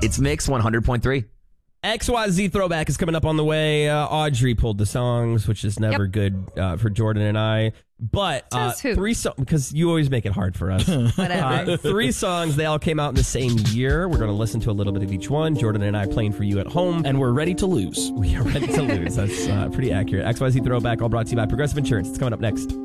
It's Mix 100.3. XYZ Throwback is coming up on the way. Audrey pulled the songs, which is never good for Jordan and I. But three songs, because you always make it hard for us. Whatever. 3 songs, they all came out in the same year. We're going to listen to a little bit of each one. Jordan and I playing for you at home. And we're ready to lose. We are ready to lose. That's pretty accurate. XYZ Throwback, all brought to you by Progressive Insurance. It's coming up next.